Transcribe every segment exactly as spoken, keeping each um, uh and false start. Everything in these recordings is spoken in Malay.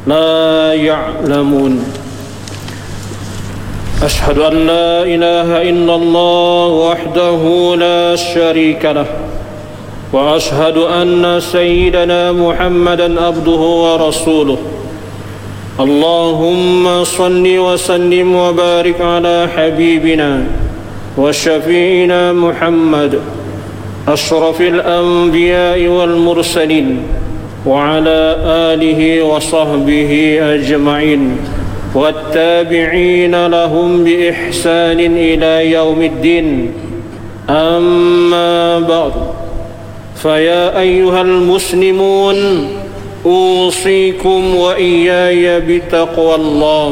لا يعلمون. أشهد أن لا إله إلا الله وحده لا شريك له، وأشهد أن سيدنا محمدا عبده ورسوله. اللهم صل وسلم وبارك على حبيبنا وشفيعنا محمد أشرف الأنبياء والمرسلين، وعلى آله وصحبه أجمعين والتابعين لهم بإحسان إلى يوم الدين. أما بعد، فيا أيها المسلمون أوصيكم وإياي بتقوى الله.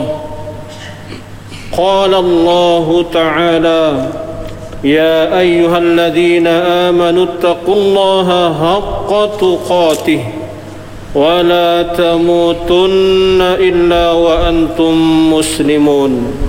قال الله تعالى: يا أيها الذين آمنوا اتقوا الله حق تقاته ولا تموتن إلا وأنتم مسلمون.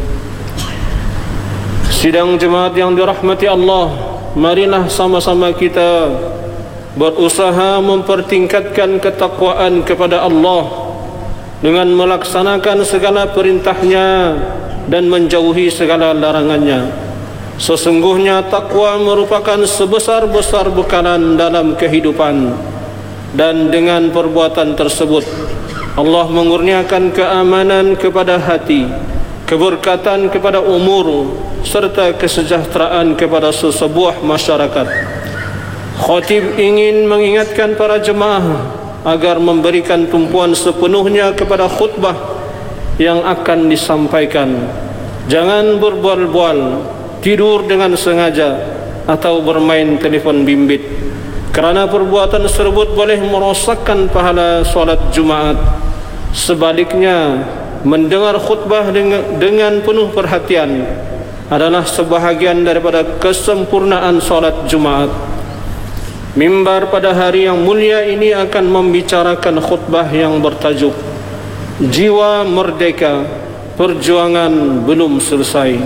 Sidang jemaat yang dirahmati Allah, marilah sama-sama kita berusaha mempertingkatkan ketakwaan kepada Allah dengan melaksanakan segala perintahnya dan menjauhi segala larangannya. Sesungguhnya takwa merupakan sebesar-besar bekalan dalam kehidupan, dan dengan perbuatan tersebut Allah mengurniakan keamanan kepada hati, keberkatan kepada umur, serta kesejahteraan kepada sesebuah masyarakat. Khatib ingin mengingatkan para jemaah agar memberikan tumpuan sepenuhnya kepada khutbah yang akan disampaikan. Jangan berbual-bual, tidur dengan sengaja, atau bermain telefon bimbit, kerana perbuatan tersebut boleh merosakkan pahala solat Jumaat. Sebaliknya, mendengar khutbah dengan, dengan penuh perhatian adalah sebahagian daripada kesempurnaan solat Jumaat. Mimbar pada hari yang mulia ini akan membicarakan khutbah yang bertajuk Jiwa Merdeka, Perjuangan Belum Selesai.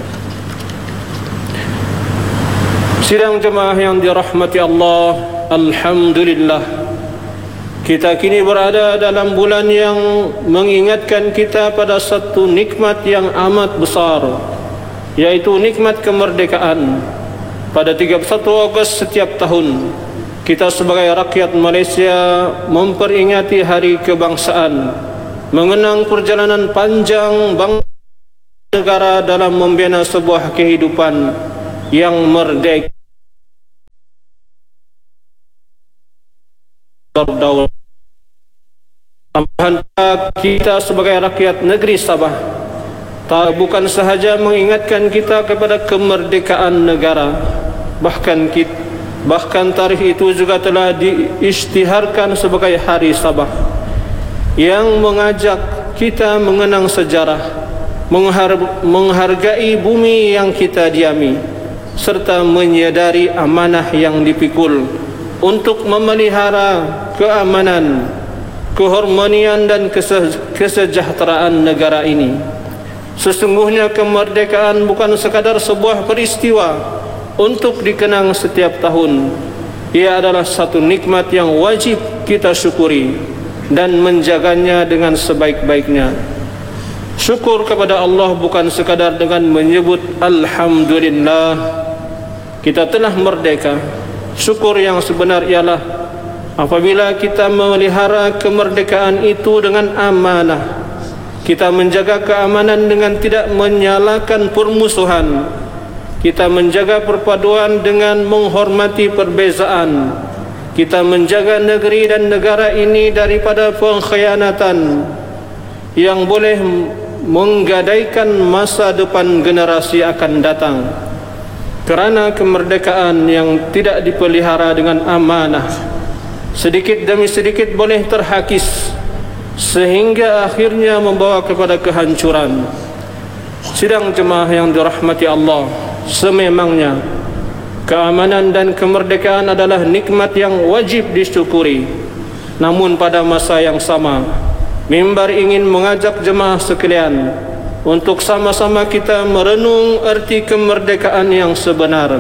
Sidang jemaah yang dirahmati Allah, alhamdulillah, kita kini berada dalam bulan yang mengingatkan kita pada satu nikmat yang amat besar, yaitu nikmat kemerdekaan. Pada tiga puluh satu Ogos setiap tahun, kita sebagai rakyat Malaysia memperingati Hari Kebangsaan, mengenang perjalanan panjang bangsa negara dalam membina sebuah kehidupan yang merdeka. Tambahan kita sebagai rakyat negeri Sabah tak bukan sahaja mengingatkan kita kepada kemerdekaan negara, bahkan kita, bahkan tarikh itu juga telah diisytiharkan sebagai Hari Sabah yang mengajak kita mengenang sejarah, menghar menghargai bumi yang kita diami, serta menyadari amanah yang dipikul untuk memelihara keamanan, keharmonian dan kese kesejahteraan negara ini. Sesungguhnya kemerdekaan bukan sekadar sebuah peristiwa untuk dikenang setiap tahun. Ia adalah satu nikmat yang wajib kita syukuri dan menjaganya dengan sebaik-baiknya. Syukur kepada Allah bukan sekadar dengan menyebut alhamdulillah kita telah merdeka. Syukur yang sebenar ialah apabila kita memelihara kemerdekaan itu dengan amanah, kita menjaga keamanan dengan tidak menyalakan permusuhan, kita menjaga perpaduan dengan menghormati perbezaan, kita menjaga negeri dan negara ini daripada pengkhianatan yang boleh menggadaikan masa depan generasi akan datang. Kerana kemerdekaan yang tidak dipelihara dengan amanah, sedikit demi sedikit boleh terhakis sehingga akhirnya membawa kepada kehancuran. Sidang jemaah yang dirahmati Allah, sememangnya keamanan dan kemerdekaan adalah nikmat yang wajib disyukuri. Namun pada masa yang sama, mimbar ingin mengajak jemaah sekalian untuk sama-sama kita merenung erti kemerdekaan yang sebenar.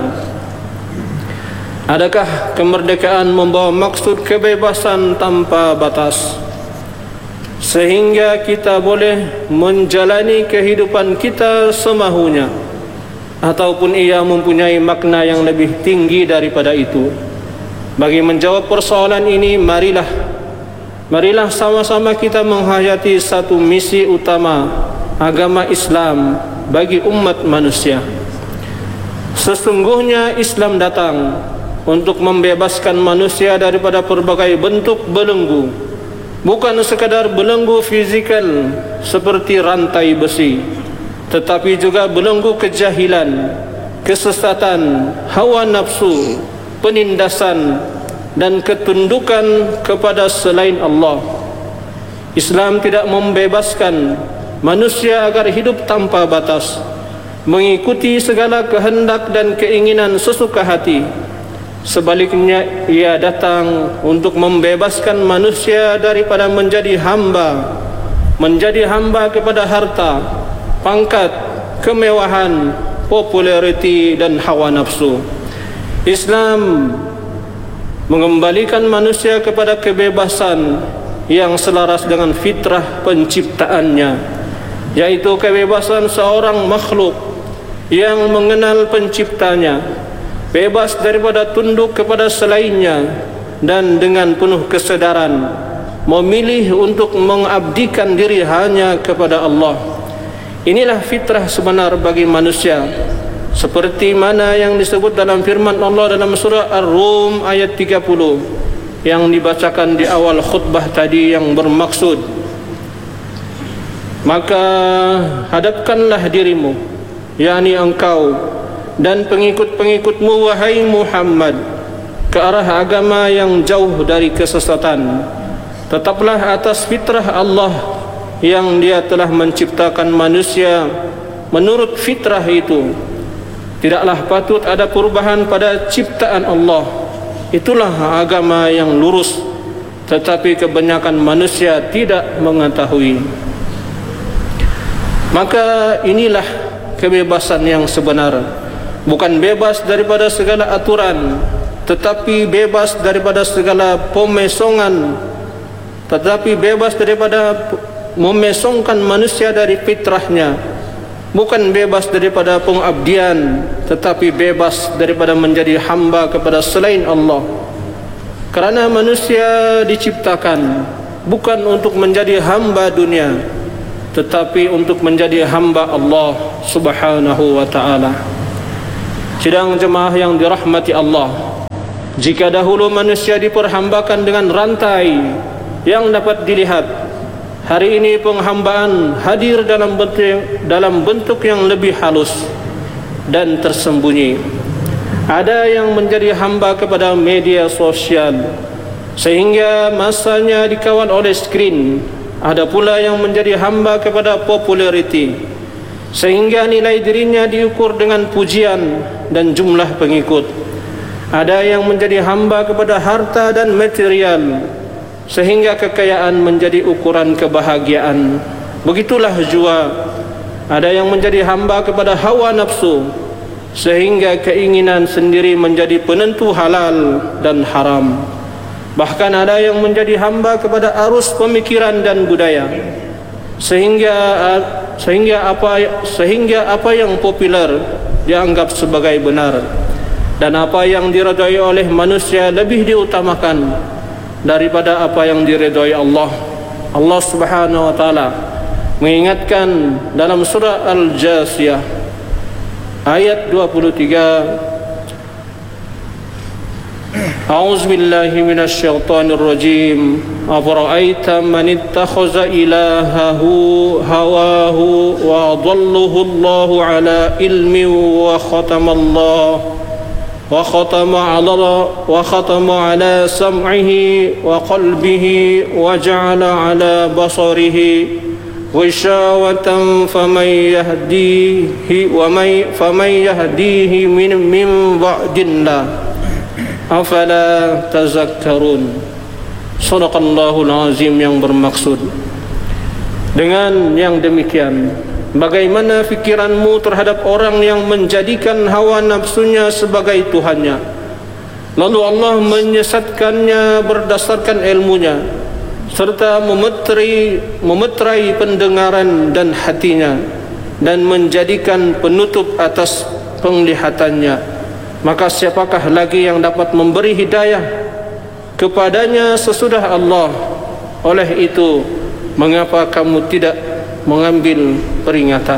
Adakah kemerdekaan membawa maksud kebebasan tanpa batas? sehingga kita boleh menjalani kehidupan kita semahunya, ataupun ia mempunyai makna yang lebih tinggi daripada itu. Bagi menjawab persoalan ini, marilah marilah sama-sama kita menghayati satu misi utama agama Islam bagi umat manusia. Sesungguhnya Islam datang untuk membebaskan manusia daripada berbagai bentuk belenggu, bukan sekadar belenggu fizikal seperti rantai besi, tetapi juga belenggu kejahilan, kesesatan, hawa nafsu, penindasan, dan ketundukan kepada selain Allah. Islam tidak membebaskan manusia agar hidup tanpa batas, mengikuti segala kehendak dan keinginan sesuka hati. Sebaliknya, ia datang untuk membebaskan manusia daripada menjadi hamba, menjadi hamba kepada harta, pangkat, kemewahan, populariti, dan hawa nafsu. Islam mengembalikan manusia kepada kebebasan yang selaras dengan fitrah penciptaannya, yaitu kebebasan seorang makhluk yang mengenal penciptanya, bebas daripada tunduk kepada selainnya, dan dengan penuh kesedaran memilih untuk mengabdikan diri hanya kepada Allah. Inilah fitrah sebenar bagi manusia, seperti mana yang disebut dalam firman Allah dalam surah Ar-Rum ayat tiga puluh yang dibacakan di awal khutbah tadi, yang bermaksud, maka hadapkanlah dirimu, yakni engkau dan pengikut-pengikutmu wahai Muhammad, ke arah agama yang jauh dari kesesatan. Tetaplah atas fitrah Allah yang Dia telah menciptakan manusia menurut fitrah itu. Tidaklah patut ada perubahan pada ciptaan Allah. Itulah agama yang lurus, tetapi kebanyakan manusia tidak mengetahui. Maka inilah kebebasan yang sebenar, bukan bebas daripada segala aturan, tetapi bebas daripada segala pemesongan, tetapi bebas daripada memesongkan manusia dari fitrahnya, bukan bebas daripada pengabdian, tetapi bebas daripada menjadi hamba kepada selain Allah. Kerana manusia diciptakan bukan untuk menjadi hamba dunia, tetapi untuk menjadi hamba Allah Subhanahu wa ta'ala. Sidang jemaah yang dirahmati Allah, jika dahulu manusia diperhambakan dengan rantai yang dapat dilihat, hari ini penghambaan hadir dalam bentuk, dalam bentuk yang lebih halus dan tersembunyi. Ada yang menjadi hamba kepada media sosial sehingga masanya dikawal oleh skrin. Ada pula yang menjadi hamba kepada populariti sehingga nilai dirinya diukur dengan pujian dan jumlah pengikut. Ada yang menjadi hamba kepada harta dan material sehingga kekayaan menjadi ukuran kebahagiaan. Begitulah jua, ada yang menjadi hamba kepada hawa nafsu sehingga keinginan sendiri menjadi penentu halal dan haram. Bahkan ada yang menjadi hamba kepada arus pemikiran dan budaya sehingga sehingga apa sehingga apa yang populer dianggap sebagai benar, dan apa yang diredai oleh manusia lebih diutamakan daripada apa yang diredai Allah. Allah Subhanahu wa taala mengingatkan dalam surah Al-Jasiyah ayat dua puluh tiga, A'udzu billahi minasy syaithanir rajim. Afara'aita man ittakhadha ilahahu hawahu wa adallahu Allahu ala ilmi wa khatama Allah wa khatama ala wa khatama ala sam'ihi wa qalbihi wa ja'ala ala basarihi ghishawatan faman yahdihi wa may faman yahdihi min min ba'dillah afala tazakkarun. Shadaqallahul azim, yang bermaksud, dengan yang demikian, bagaimana fikiranmu terhadap orang yang menjadikan hawa nafsunya sebagai Tuhannya, lalu Allah menyesatkannya berdasarkan ilmunya, serta memeterai, memeterai pendengaran dan hatinya dan menjadikan penutup atas penglihatannya, maka siapakah lagi yang dapat memberi hidayah kepadanya sesudah Allah? Oleh itu, mengapa kamu tidak mengambil peringatan?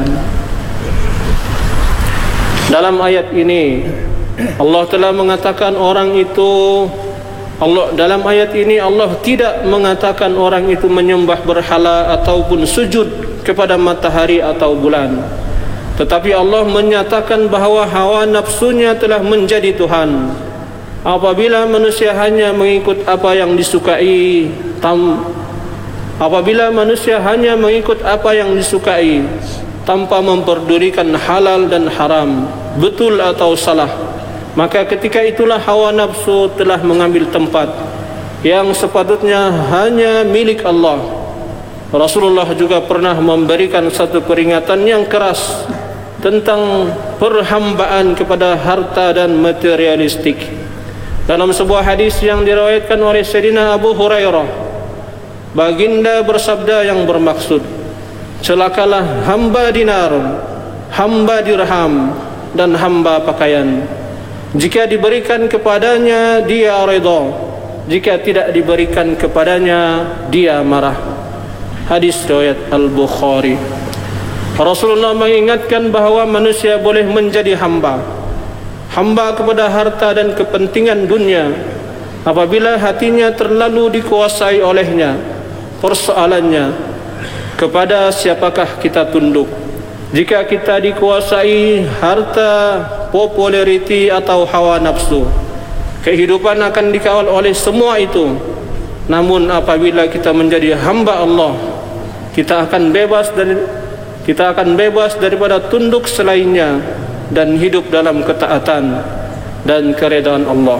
Dalam ayat ini Allah telah mengatakan orang itu Allah dalam ayat ini Allah tidak mengatakan orang itu menyembah berhala ataupun sujud kepada matahari atau bulan, tetapi Allah menyatakan bahawa hawa nafsunya telah menjadi Tuhan. Apabila manusia hanya mengikut apa yang disukai tam apabila manusia hanya mengikut apa yang disukai tanpa memperdulikan halal dan haram, betul atau salah, maka ketika itulah hawa nafsu telah mengambil tempat yang sepatutnya hanya milik Allah. Rasulullah juga pernah memberikan satu peringatan yang keras tentang perhambaan kepada harta dan materialistik. Dalam sebuah hadis yang diriwayatkan oleh Sayyidina Abu Hurairah, baginda bersabda yang bermaksud, celakalah hamba dinar, hamba dirham, dan hamba pakaian. Jika diberikan kepadanya, dia redha. Jika tidak diberikan kepadanya, dia marah. Hadis riwayat Al-Bukhari. Rasulullah mengingatkan bahawa manusia boleh menjadi hamba, hamba kepada harta dan kepentingan dunia apabila hatinya terlalu dikuasai olehnya. Persoalannya, kepada siapakah kita tunduk? Jika kita dikuasai harta, populariti atau hawa nafsu, kehidupan akan dikawal oleh semua itu. Namun apabila kita menjadi hamba Allah, kita akan bebas dari kita akan bebas daripada tunduk selainnya dan hidup dalam ketaatan dan keredaan Allah.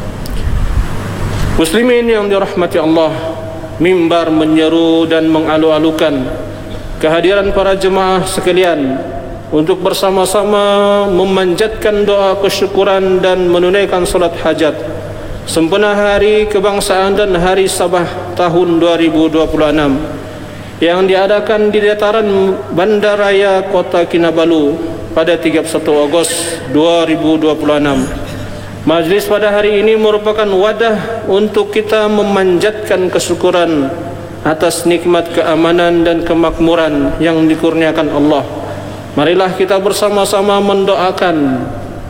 Muslimin yang dirahmati Allah, mimbar menyeru dan mengalu-alukan kehadiran para jemaah sekalian untuk bersama-sama memanjatkan doa kesyukuran dan menunaikan salat hajat sempena Hari Kebangsaan dan Hari Sabah tahun dua ribu dua puluh enam yang diadakan di dataran Bandaraya Kota Kinabalu pada tiga puluh satu Ogos dua ribu dua puluh enam. Majlis pada hari ini merupakan wadah untuk kita memanjatkan kesyukuran atas nikmat keamanan dan kemakmuran yang dikurniakan Allah. Marilah kita bersama-sama mendoakan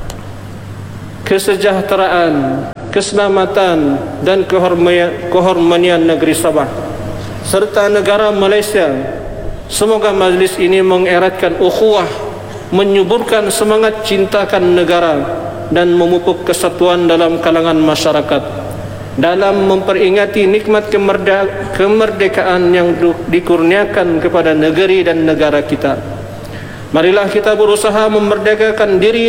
kesejahteraan, keselamatan dan keharmonian negeri Sabah serta negara Malaysia. Semoga majlis ini mengeratkan ukhuwah, menyuburkan semangat cintakan negara dan memupuk kesatuan dalam kalangan masyarakat dalam memperingati nikmat kemerdekaan yang dikurniakan kepada negeri dan negara kita. Marilah kita berusaha memerdekakan diri